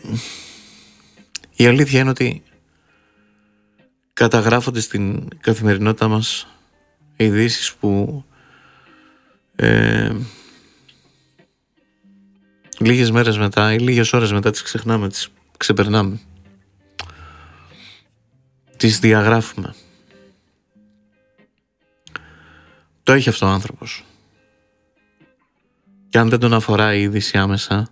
η αλήθεια είναι ότι καταγράφονται στην καθημερινότητα μας ειδήσεις που λίγες μέρες μετά ή λίγες ώρες μετά τις ξεχνάμε, τις ξεπερνάμε, τις διαγράφουμε. Το έχει αυτό ο άνθρωπος. Και αν δεν τον αφορά η είδηση άμεσα,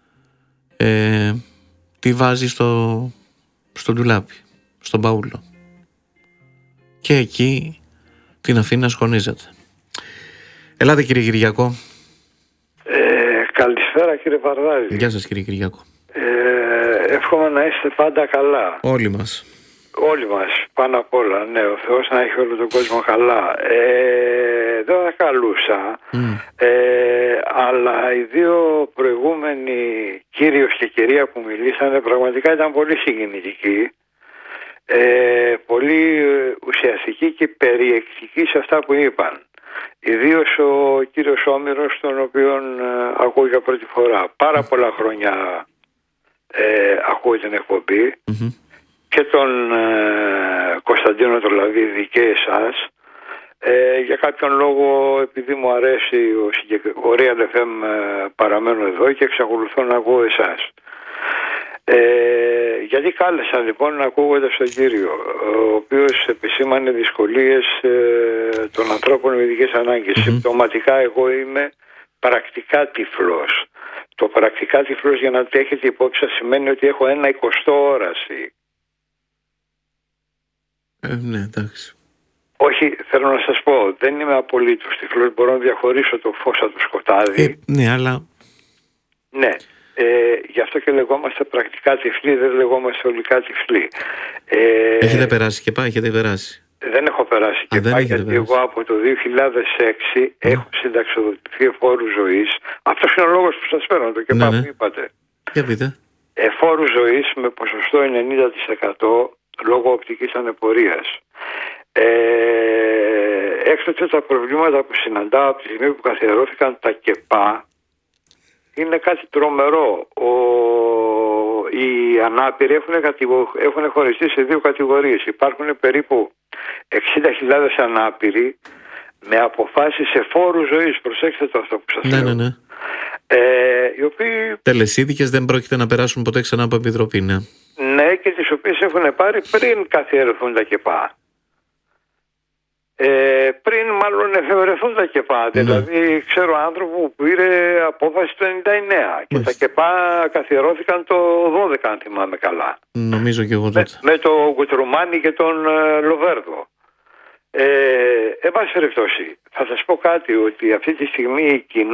τη βάζει στο ντουλάπι, στον μπαούλο. Και εκεί την αφήνει να σκονίζεται. Ελάτε κύριε Κυριακό. Καλησπέρα κύριε Παρδάλη. Γεια σας κύριε Κυριακό. Εύχομαι να είστε πάντα καλά. Όλοι μας. Όλοι μας, πάνω απ' όλα, ναι, ο Θεός να έχει όλο τον κόσμο καλά. Δεν θα καλούσα, αλλά οι δύο προηγούμενοι κύριος και κυρία που μιλήσανε πραγματικά ήταν πολύ συγκινητικοί, πολύ ουσιαστικοί και περιεκτικοί σε αυτά που είπαν. Ιδίως ο κύριος Όμηρος, τον οποίον ακούω για πρώτη φορά. Πάρα πολλά χρόνια ακούω την εκπομπή. Και τον Κωνσταντίνο Τρολαβίδη και εσάς. Για κάποιον λόγο, επειδή μου αρέσει ο Real FM, παραμένω εδώ και εξακολουθώ να ακούω εσάς. Γιατί κάλεσα λοιπόν ακούγοντας τον κύριο, ο οποίος επισήμανε δυσκολίες των ανθρώπων με ειδικές ανάγκες. Συμπτωματικά εγώ είμαι πρακτικά τυφλός. Το πρακτικά τυφλός, για να το έχετε υπόψη σας, σημαίνει ότι έχω 1/20 όραση. Ναι, εντάξει. Όχι, θέλω να σας πω, δεν είμαι απολύτως τυφλός, μπορώ να διαχωρίσω το φως από το σκοτάδι. Ναι, αλλά... Ναι, γι' αυτό και λεγόμαστε πρακτικά τυφλοί, δεν λεγόμαστε ολικά τυφλοί. Έχετε περάσει και πάει, έχετε περάσει. Δεν έχω περάσει και πάει, γιατί εγώ από το 2006 έχω συνταξιοδοτηθεί φόρου ζωής. Αυτός είναι ο λόγος που σας φέρνω, το και που είπατε. Για πείτε. Φόρου ζωής με ποσοστό 90% λόγω οπτικής ανεπορίας. Έκτοτε τα προβλήματα που συναντάω από τη στιγμή που καθιερώθηκαν τα ΚΕΠΑ είναι κάτι τρομερό. Οι ανάπηροι έχουν χωριστεί σε δύο κατηγορίες. Υπάρχουν περίπου 60.000 ανάπηροι με αποφάσεις σε φόρους ζωής. Προσέξτε το αυτό που σας λέω. Ναι. Οι οποίοι... Τελεσίδικες δεν πρόκειται να περάσουν ποτέ ξανά από επιτροπή, ναι. Ναι, και τις οποίες έχουν πάρει πριν καθιερωθούν τα ΚΕΠΑ. Πριν μάλλον εφευρεθούν τα ΚΕΠΑ. Δηλαδή ξέρω άνθρωπο που πήρε απόφαση το 99 και τα ΚΕΠΑ καθιερώθηκαν το 12, αν θυμάμαι καλά. Νομίζω και εγώ τότε. Με το Κουτρουμάνι και τον Λοβέρδο. Εν πάση περιπτώσει, θα σας πω κάτι, ότι αυτή τη στιγμή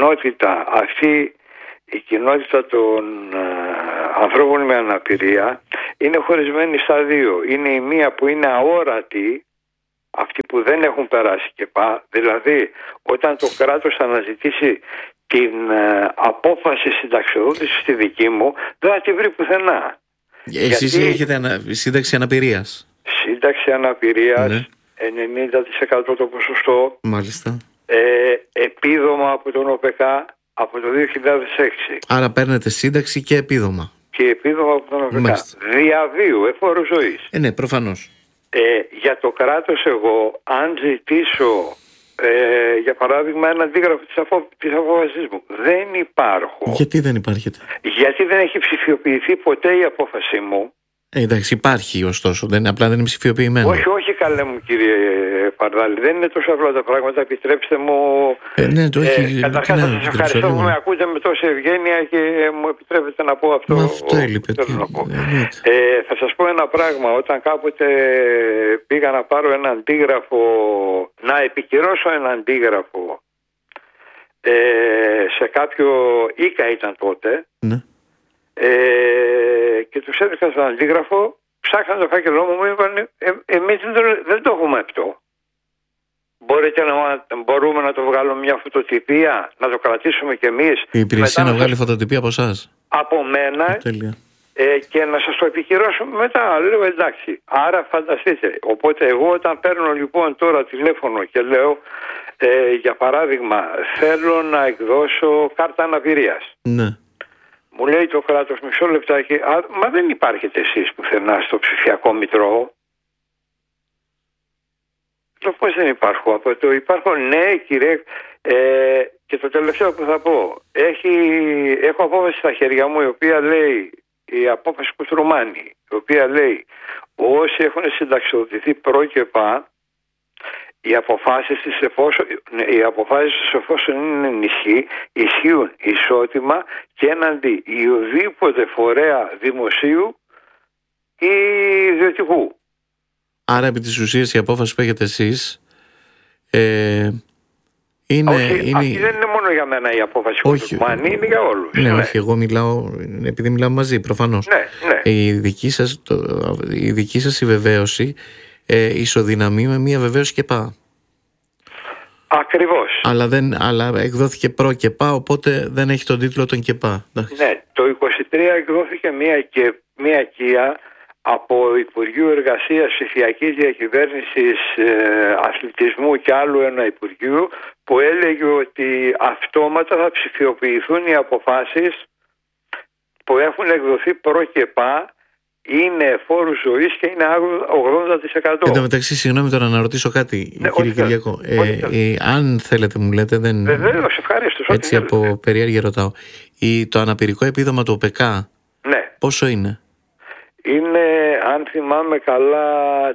η κοινότητα των ανθρώπων με αναπηρία είναι χωρισμένη στα δύο. Είναι η μία που είναι αόρατη, αυτοί που δεν έχουν περάσει ΚΕΠΑ, δηλαδή όταν το κράτος αναζητήσει την απόφαση συνταξιοδότησης στη δική μου, δεν θα τη βρει πουθενά. Εσείς έχετε σύνταξη αναπηρίας. Σύνταξη αναπηρίας, ναι. 90% το ποσοστό. Μάλιστα. Επίδομα από τον ΟΠΕΚΑ από το 2006. Άρα παίρνετε σύνταξη και επίδομα. Και επίδομα από τον ΟΠΕΚΑ. Διαβίου, εφόρου ζωής. Ναι, προφανώς. Για το κράτος εγώ, αν ζητήσω για παράδειγμα ένα αντίγραφο της απόφασης μου, δεν υπάρχουν. Γιατί δεν υπάρχετε? Γιατί δεν έχει ψηφιοποιηθεί ποτέ η απόφαση μου. Εντάξει, υπάρχει ωστόσο, απλά δεν είναι ψηφιοποιημένο. Όχι καλέ μου κύριε Παρδάλη, δεν είναι τόσο απλά τα πράγματα, επιτρέψτε μου. Ναι, το έχει. Καταρχάς σας ευχαριστώ που με ακούτε με τόση ευγένεια και μου επιτρέπετε να πω αυτό. Αυτό έλειπε. Θα σας πω ένα πράγμα. Όταν κάποτε πήγα να πάρω ένα αντίγραφο, να επικυρώσω ένα αντίγραφο σε κάποιο ΙΚΑ ήταν τότε, ναι. Και τους έδειξα στον αντίγραφο, ψάχναν το φάκελό μου είπαν εμείς δεν το έχουμε αυτό. Μπορούμε να το βγάλουμε μια φωτοτυπία, να το κρατήσουμε κι εμείς. Η υπηρεσία να βγάλει φωτοτυπία από εσάς? Από μένα. Και να σας το επικυρώσουμε μετά. Λέω εντάξει. Άρα φανταστείτε. Οπότε εγώ όταν παίρνω λοιπόν τώρα τηλέφωνο και λέω για παράδειγμα θέλω να εκδώσω κάρτα αναπηρίας. Ναι. Μου λέει το κράτος, μισό λεπτάκι, μα δεν υπάρχετε εσείς πουθενά στο ψηφιακό μητρό. Πώς δεν υπάρχω? Υπάρχω, ναι κύριε. Και το τελευταίο που θα πω, έχω απόφαση στα χέρια μου η οποία λέει, η απόφαση Κουστρουμάνη, η οποία λέει όσοι έχουν συνταξιοδοτηθεί προ και πα, οι αποφάσεις τους εφόσον είναι ενισχύ, ισχύουν ισότιμα και έναντι οποιοδήποτε φορέα δημοσίου ή ιδιωτικού. Άρα επί της ουσίας η απόφαση που έχετε εσείς Αυτή δεν είναι μόνο για μένα η απόφαση που είναι για όλους. Ναι, όχι, εγώ μιλάω επειδή μιλάμε μαζί προφανώς. Ναι. Η δική σας η βεβαίωση ισοδυναμεί με μια βεβαίωση ΚΕΠΑ. Ακριβώς. Αλλά εκδόθηκε προ ΚΕΠΑ, οπότε δεν έχει τον τίτλο των ΚΕΠΑ. Ναι, το 23 εκδόθηκε μια ΚΙΑ από Υπουργείο Εργασίας, Ψηφιακής Διακυβέρνησης, Αθλητισμού και άλλου ένα Υπουργείο, που έλεγε ότι αυτόματα θα ψηφιοποιηθούν οι αποφάσεις που έχουν εκδοθεί προ ΚΕΠΑ, είναι φόρου ζωής και είναι 80%. Εν τω μεταξύ, συγγνώμη τώρα να ρωτήσω κάτι, κύριε Κυριακό. Αν θέλετε, μου λέτε, δεν. Βεβαίως, ευχαριστώ. Έτσι από περιέργεια ρωτάω. Το αναπηρικό επίδομα του ΟΠΕΚΑ, ναι, πόσο είναι? Είναι, αν θυμάμαι καλά,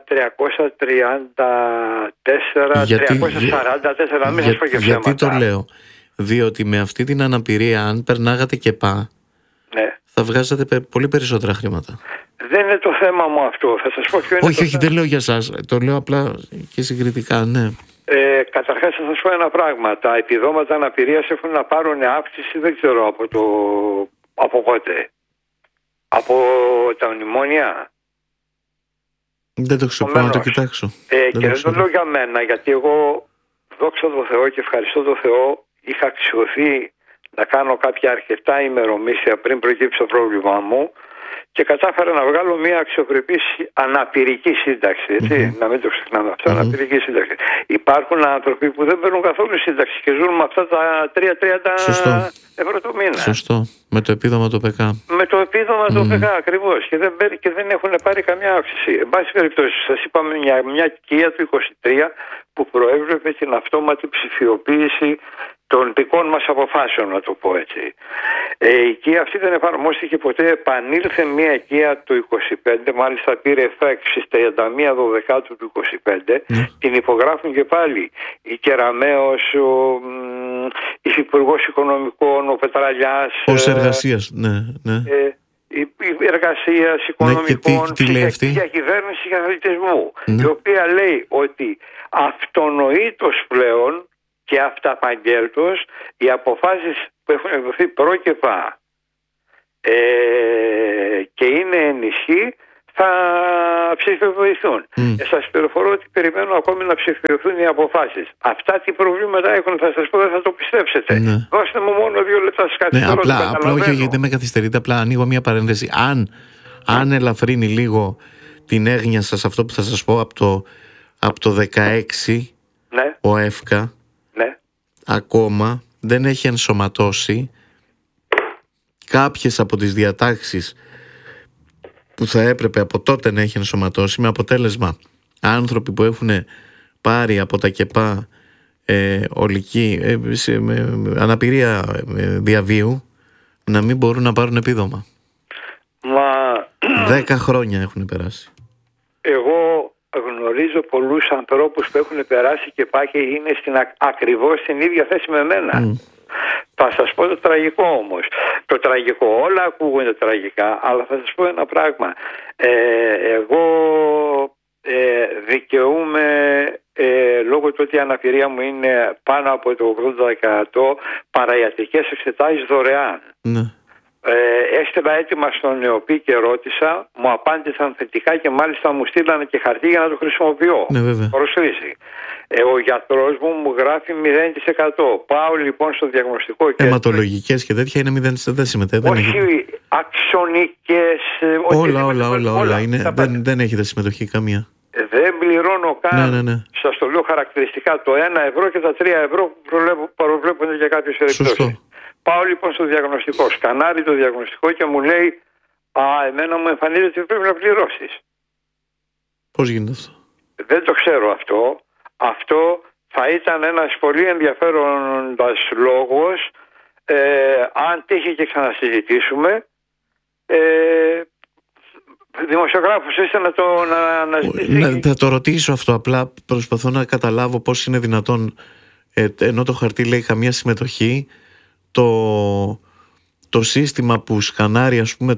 334, 344, μην σας πω και ψέματα. Γιατί το λέω? Διότι με αυτή την αναπηρία, αν περνάγατε ΚΕΠΑ, ναι, θα βγάζατε πολύ περισσότερα χρήματα. Δεν είναι το θέμα μου αυτό. Θα σας πω ποιο είναι. Όχι, δεν λέω για σας. Το λέω απλά και συγκριτικά, ναι. Καταρχάς θα σας πω ένα πράγμα. Τα επιδόματα αναπηρίας έχουν να πάρουν αύξηση, δεν ξέρω από πότε. Από τα μνημόνια. Δεν το ξέρω, να το κοιτάξω. Και δεν το λέω για μένα, γιατί εγώ, δόξα τω Θεώ και ευχαριστώ το Θεό, είχα αξιωθεί να κάνω κάποια αρκετά ημερομίσια πριν προκύψει το πρόβλημά μου και κατάφερα να βγάλω μια αξιοπρεπή αναπηρική σύνταξη. Έτσι, να μην το ξεχνάμε αυτό, αναπηρική σύνταξη. Υπάρχουν άνθρωποι που δεν παίρνουν καθόλου σύνταξη και ζουν με αυτά τα 3-30 ευρώ το μήνα. Σωστό. Με το επίδομα του ΟΠΕΚΑ. Με το επίδομα του ΟΠΕΚΑ ακριβώς. Και δεν έχουν πάρει καμιά αύξηση. Εν πάση περιπτώσει, σας είπαμε μια ΚΙΑ του 23 που προέβλεπε την αυτόματη ψηφιοποίηση των δικών μας αποφάσεων, να το πω έτσι. Η ΚΙΑ αυτή δεν εφαρμόστηκε ποτέ, επανήλθε μια ΚΙΑ του 25, μάλιστα πήρε εφέξη στις 31 Δεκάτου του 25, την υπογράφουν και πάλι η Κεραμέως, ο Υφυπουργός Οικονομικών, ο Πετραλιάς, ως εργασίας, ναι. Εργασίας, Οικονομικών, Ψηφιακή Διακυβέρνηση και Αθλητισμού, η οποία λέει ότι αυτονοήτως πλέον και αυταπαγγέλτος οι αποφάσεις που έχουν εκδοθεί προ ΚΕΠΑ και είναι ενισχύ θα ψηφιοποιηθούν. Σας πληροφορώ ότι περιμένω ακόμη να ψηφιοποιηθούν οι αποφάσεις. Αυτά τι προβλήματα έχουν, θα σας πω, δεν θα το πιστέψετε. Δώστε μου μόνο 2 λεπτά σας καθυστερώ. Απλά όχι, γιατί δεν με καθυστερείτε, απλά ανοίγω μια παρένθεση. Αν ελαφρύνει λίγο την έγνοια σας αυτό που θα σας πω από το 16, ο ΕΦΚΑ ακόμα δεν έχει ενσωματώσει κάποιες από τις διατάξεις που θα έπρεπε από τότε να έχει ενσωματώσει, με αποτέλεσμα άνθρωποι που έχουν πάρει από τα ΚΕΠΑ ολική αναπηρία διαβίου να μην μπορούν να πάρουν επίδομα. 10 χρόνια έχουν περάσει. Εγώ γνωρίζω πολλούς ανθρώπους που έχουν περάσει ΚΕΠΑ και είναι ακριβώς στην ίδια θέση με μένα. Θα σας πω το τραγικό όμως. Το τραγικό, όλα ακούγονται τραγικά, αλλά θα σας πω ένα πράγμα. Εγώ δικαιούμαι, λόγω του ότι η αναπηρία μου είναι πάνω από το 80%, παραϊατρικές εξετάσεις δωρεάν. Έστειλα έτοιμα στον ΕΟΠΗ και ρώτησα, μου απάντησαν θετικά και μάλιστα μου στείλανε και χαρτί για να το χρησιμοποιώ. Προσφύση. Ο γιατρός μου γράφει 0%. Πάω λοιπόν στο διαγνωστικό κέντρο. Αιματολογικές και τέτοια είναι 0%, δεν συμμετέχει. Όχι, αξονικές. Όλα. Δεν έχετε συμμετοχή καμία. Δεν πληρώνω καν. Σας το λέω χαρακτηριστικά, το 1 ευρώ και τα 3 ευρώ που προβλέπονται για κάποιες περιπτώσεις. Πάω λοιπόν στο διαγνωστικό, σκανάρει το διαγνωστικό και μου λέει εμένα μου εμφανίζεται ότι πρέπει να πληρώσεις. Πώς γίνεται αυτό? Δεν το ξέρω αυτό. Αυτό θα ήταν ένας πολύ ενδιαφέροντας λόγος, αν τύχει και ξανασυζητήσουμε. Δημοσιογράφος είστε να το αναζητήσει. Θα το ρωτήσω αυτό, απλά προσπαθώ να καταλάβω πώς είναι δυνατόν, ενώ το χαρτί λέει καμία συμμετοχή, το σύστημα που σκανάρει, ας πούμε,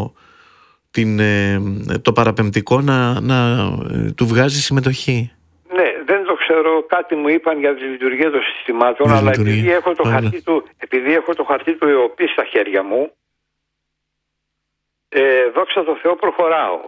το παραπεμπτικό να του βγάζει συμμετοχή. Ναι, δεν το ξέρω, κάτι μου είπαν για τη λειτουργία των συστημάτων, αλλά επειδή έχω το χαρτί του ΕΟΠΗ στα χέρια μου, δόξα τω Θεώ προχωράω.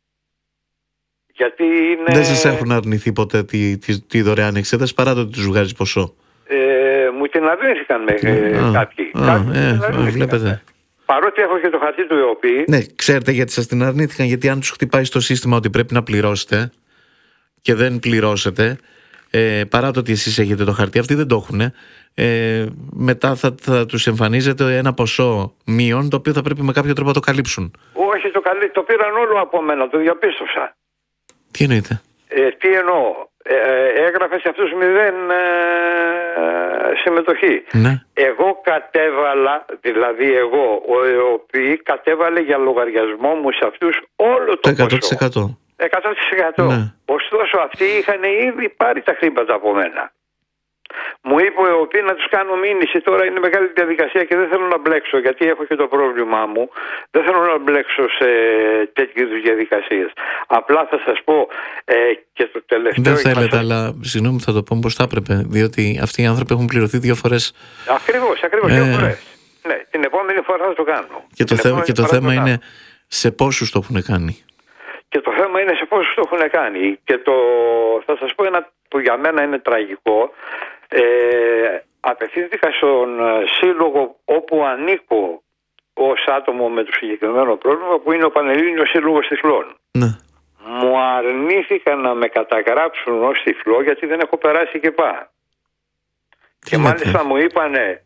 Γιατί είναι... Δεν σας έχουν αρνηθεί ποτέ τη δωρεάν εξέταση, παρά το ότι τους βγάζει ποσό? Μου την αρνήθηκαν κάποιοι. Βλέπετε. Παρότι έχω και το χαρτί του ΕΟΠΗ. Ναι, ξέρετε γιατί σας την αρνήθηκαν? Γιατί αν τους χτυπάει στο σύστημα ότι πρέπει να πληρώσετε και δεν πληρώσετε, παρά το ότι εσείς έχετε το χαρτί, αυτοί δεν το έχουν, μετά θα τους εμφανίζεται ένα ποσό μείον, το οποίο θα πρέπει με κάποιο τρόπο να το καλύψουν. Όχι, το πήραν όλο από μένα, το διαπίστωσα. Τι εννοείτε? Τι εννοώ? Έγραφε σε αυτούς 0 συμμετοχή. Ναι. Εγώ κατέβαλα, δηλαδή εγώ, ο ΕΟΠΗ κατέβαλε για λογαριασμό μου σε αυτούς όλο το 100%. 100%. Ναι. Ωστόσο αυτοί είχαν ήδη πάρει τα χρήματα από μένα. Μου είπε ο ΕΟΠΗ να τους κάνω μήνυση. Τώρα είναι μεγάλη διαδικασία και δεν θέλω να μπλέξω, γιατί έχω και το πρόβλημά μου. Δεν θέλω να μπλέξω σε τέτοιου είδους διαδικασίες. Απλά θα σας πω και το τελευταίο. Δεν θέλετε, αλλά συγγνώμη, θα το πω πως θα έπρεπε. Διότι αυτοί οι άνθρωποι έχουν πληρωθεί 2 φορές. Ακριβώς, 2 φορές. Ναι, την επόμενη φορά θα το κάνω. Και το θέμα είναι σε πόσους το έχουν κάνει. Και το θέμα είναι σε πόσους το έχουν κάνει. Και θα σας πω ένα που για μένα είναι τραγικό. Απευθύνθηκα στον σύλλογο όπου ανήκω ως άτομο με το συγκεκριμένο πρόβλημα, που είναι ο Πανελλήνιος Σύλλογος Τυφλών. Ναι. Μου αρνήθηκαν να με καταγράψουν ως τυφλό, γιατί δεν έχω περάσει ΚΕΠΑ. Και μάλιστα μου είπανε,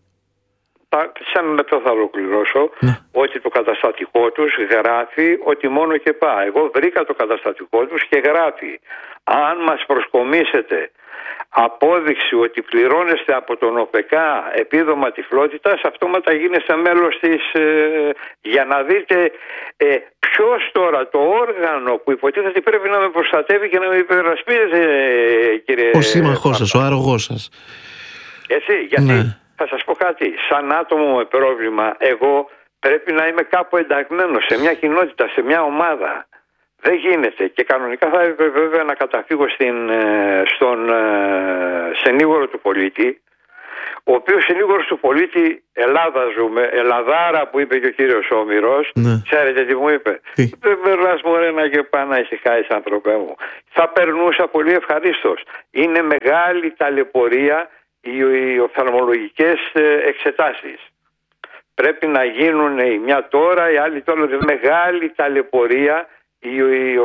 σε ένα λεπτό θα ολοκληρώσω, ότι το καταστατικό τους γράφει ότι μόνο ΚΕΠΑ. Εγώ βρήκα το καταστατικό τους και γράφει, αν μας προσκομίσετε απόδειξη ότι πληρώνεστε από τον ΟΠΕΚΑ επίδομα τυφλότητας, αυτόματα γίνεστε μέλος της, για να δείτε ποιος τώρα το όργανο που υποτίθεται πρέπει να με προστατεύει και να με υπερασπίζεται, κύριε. Ο σύμμαχός σας, ο άρρωγός σας. Έτσι, γιατί θα σας πω κάτι, σαν άτομο με πρόβλημα, εγώ πρέπει να είμαι κάπου ενταγμένος σε μια κοινότητα, σε μια ομάδα. Δεν γίνεται, και κανονικά θα έπρεπε βέβαια να καταφύγω στον συνήγορο του πολίτη, ο οποίος συνήγορος του πολίτη, Ελλάδα ζούμε, Ελλαδάρα που είπε και ο κύριος Όμηρος. Ξέρετε τι μου είπε? Δεν περνάς μωρέ να και πάει να ησυχάσεις, άνθρωπέ μου. Θα περνούσα πολύ ευχαρίστως. Είναι μεγάλη ταλαιπωρία οι οφθαλμολογικές εξετάσεις. Πρέπει να γίνουν η μια τώρα, η άλλη τώρα. Μεγάλη ταλαιπωρία οι